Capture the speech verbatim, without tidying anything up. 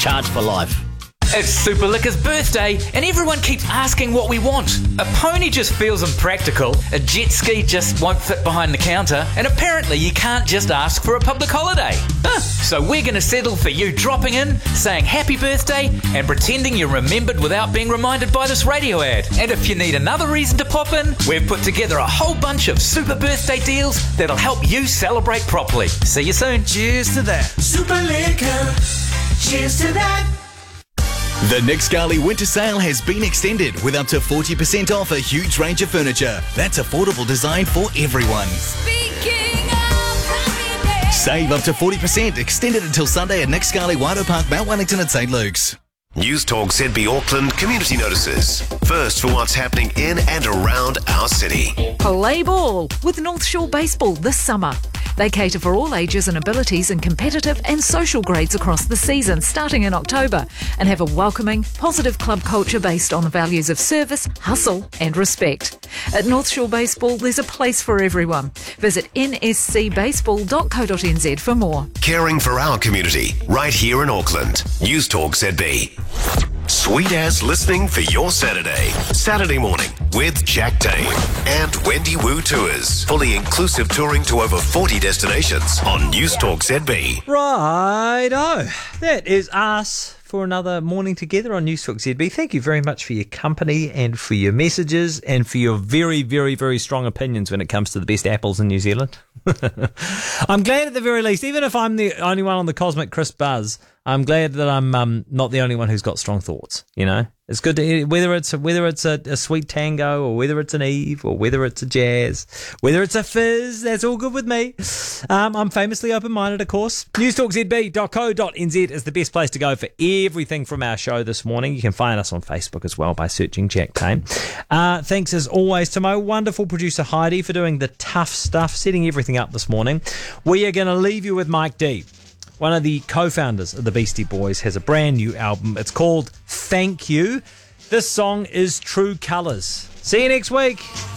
charged for life. It's Super Liquor's birthday and everyone keeps asking what we want. A pony just feels impractical, a jet ski just won't fit behind the counter, and apparently you can't just ask for a public holiday. Huh. So we're going to settle for you dropping in, saying happy birthday, and pretending you're remembered without being reminded by this radio ad. And if you need another reason to pop in, we've put together a whole bunch of super birthday deals that'll help you celebrate properly. See you soon. Cheers to that. Super Liquor. Cheers to that. The Nick Scali Winter Sale has been extended with up to forty percent off a huge range of furniture. That's affordable design for everyone. Save up to forty percent, extended until Sunday at Nick Scali, Waido Park, Mount Wellington and St Luke's. News Talk Z B Auckland Community Notices. First for what's happening in and around our city. Play ball with North Shore Baseball this summer. They cater for all ages and abilities in competitive and social grades across the season, starting in October, and have a welcoming, positive club culture based on the values of service, hustle and respect. At North Shore Baseball, there's a place for everyone. Visit n s c baseball dot co dot n z for more. Caring for our community, right here in Auckland. News Talk Z B. Sweet as listening for your Saturday. Saturday morning with Jack Dane and Wendy Wu Tours. Fully inclusive touring to over forty destinations on News Talk Z B. Righto. That is us for another morning together on News Talk Z B. Thank you very much for your company and for your messages and for your very, very, very strong opinions when it comes to the best apples in New Zealand. I'm glad at the very least, even if I'm the only one on the Cosmic Crisp Buzz, I'm glad that I'm um, not the only one who's got strong thoughts, you know? It's good to hear, whether it's a, whether it's a, a sweet tango or whether it's an Eve or whether it's a jazz, whether it's a fizz, that's all good with me. Um, I'm famously open-minded, of course. news talk z b dot co dot n z is the best place to go for everything from our show this morning. You can find us on Facebook as well by searching Jack Tame. Uh, thanks as always to my wonderful producer Heidi for doing the tough stuff, setting everything up this morning. We are going to leave you with Mike D. One of the co-founders of the Beastie Boys has a brand new album. It's called Thank You. This song is True Colours. See you next week.